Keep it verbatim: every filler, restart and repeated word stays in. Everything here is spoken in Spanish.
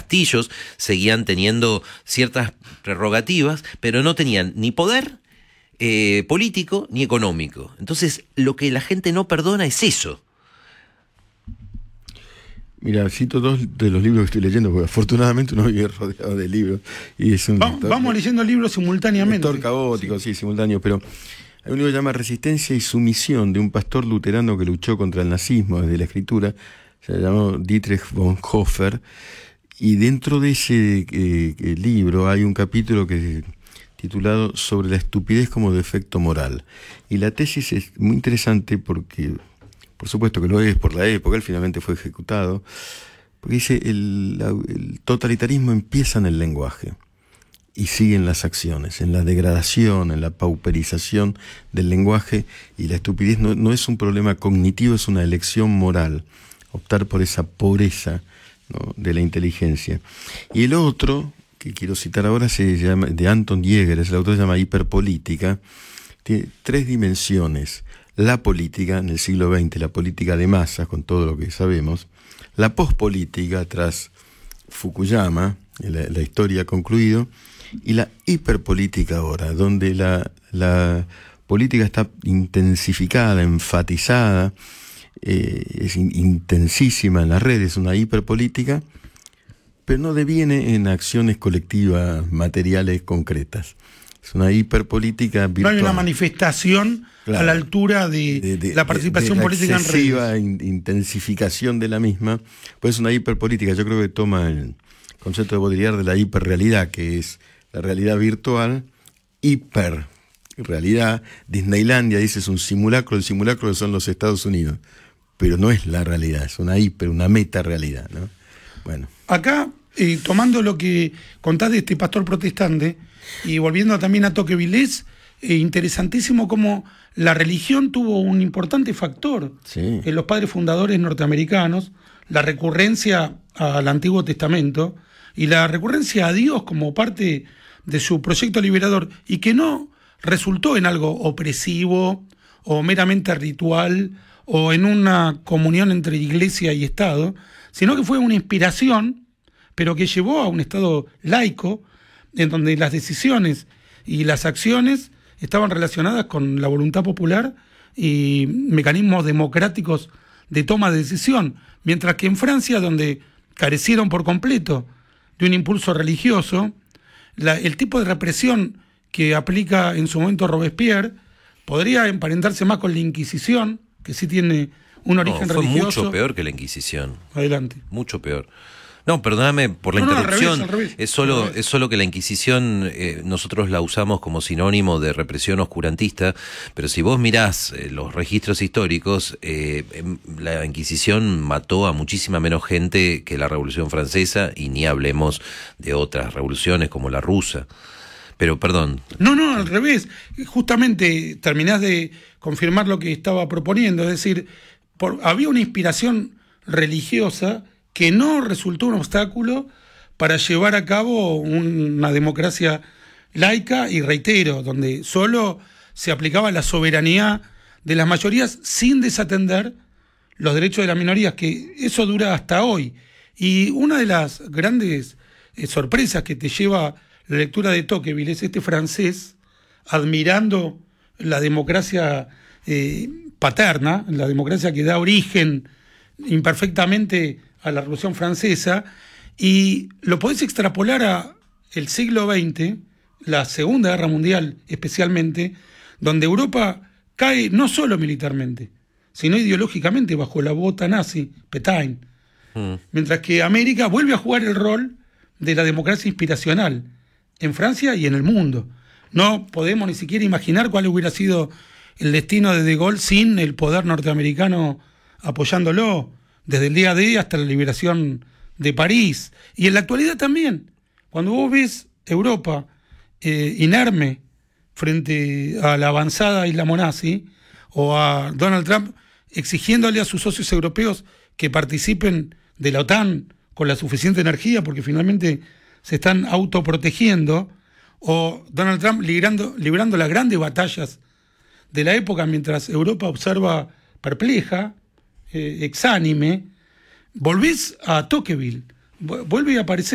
castillos seguían teniendo ciertas prerrogativas, pero no tenían ni poder eh, político ni económico. Entonces, lo que la gente no perdona es eso. Mira, cito dos de los libros que estoy leyendo, porque afortunadamente uno vive rodeado de libros. Y es un Va, lector, vamos leyendo libros simultáneamente. Lector caótico, sí, sí simultáneo, pero hay un libro que se llama Resistencia y Sumisión, de un pastor luterano que luchó contra el nazismo desde la escritura, se llamó Dietrich Bonhoeffer, y dentro de ese eh, eh, libro hay un capítulo que titulado Sobre la estupidez como defecto moral. Y la tesis es muy interesante porque, por supuesto que lo es por la época, él finalmente fue ejecutado, porque dice, el, el totalitarismo empieza en el lenguaje y sigue en las acciones, en la degradación, en la pauperización del lenguaje, y la estupidez no, no es un problema cognitivo, es una elección moral, optar por esa pobreza, ¿no?, de la inteligencia. Y el otro, que quiero citar ahora, se llama, de Anton Jäger, el autor se llama Hiperpolítica, tiene tres dimensiones: la política en el siglo veinte, la política de masas, con todo lo que sabemos; la pospolítica, tras Fukuyama, la, la historia ha concluido; y la hiperpolítica ahora, donde la, la política está intensificada, enfatizada, eh, es in, intensísima en las redes, una hiperpolítica, pero no deviene en acciones colectivas, materiales, concretas. Es una hiperpolítica virtual. No hay una manifestación, claro, a la altura de, de, de la participación de, de política en redes. Excesiva intensificación de la misma, pues es una hiperpolítica. Yo creo que toma el concepto de Baudrillard de la hiperrealidad, que es la realidad virtual, hiperrealidad. Disneylandia dice es un simulacro, el simulacro son los Estados Unidos, pero no es la realidad, es una hiper, una meta-realidad, ¿no? Bueno. Acá, eh, tomando lo que contás de este pastor protestante, y volviendo también a Tocqueville, es eh, interesantísimo cómo la religión tuvo un importante factor, sí, en los padres fundadores norteamericanos, la recurrencia al Antiguo Testamento y la recurrencia a Dios como parte de su proyecto liberador, y que no resultó en algo opresivo o meramente ritual o en una comunión entre iglesia y Estado, sino que fue una inspiración, pero que llevó a un Estado laico, en donde las decisiones y las acciones estaban relacionadas con la voluntad popular y mecanismos democráticos de toma de decisión, mientras que en Francia, donde carecieron por completo de un impulso religioso, la, el tipo de represión que aplica en su momento Robespierre podría emparentarse más con la Inquisición, que sí tiene un origen no, fue religioso. Mucho peor que la Inquisición. Adelante. Mucho peor. No, perdóname por la no, interrupción. No, al revés, al revés. Es solo, al revés. es solo que la Inquisición eh, nosotros la usamos como sinónimo de represión oscurantista, pero si vos mirás eh, los registros históricos, eh, la Inquisición mató a muchísima menos gente que la Revolución Francesa, y ni hablemos de otras revoluciones como la rusa. Pero perdón. No, no, al revés. Justamente terminás de confirmar lo que estaba proponiendo, es decir, por, había una inspiración religiosa que no resultó un obstáculo para llevar a cabo una democracia laica, y reitero, donde solo se aplicaba la soberanía de las mayorías sin desatender los derechos de las minorías, que eso dura hasta hoy. Y una de las grandes eh, sorpresas que te lleva la lectura de Tocqueville es este francés admirando la democracia eh, paterna, la democracia que da origen imperfectamente a la Revolución Francesa, y lo podés extrapolar a el siglo veinte, la Segunda Guerra Mundial especialmente, donde Europa cae no solo militarmente, sino ideológicamente bajo la bota nazi, Pétain, mm. mientras que América vuelve a jugar el rol de la democracia inspiracional en Francia y en el mundo. No podemos ni siquiera imaginar cuál hubiera sido el destino de De Gaulle sin el poder norteamericano apoyándolo, desde el día D hasta la liberación de París. Y en la actualidad también, cuando vos ves Europa eh, inerme frente a la avanzada islamonazi, o a Donald Trump exigiéndole a sus socios europeos que participen de la OTAN con la suficiente energía, porque finalmente se están autoprotegiendo, o Donald Trump librando, librando las grandes batallas de la época mientras Europa observa perpleja, eh, exánime, volvés a Tocqueville, vuelve a aparecer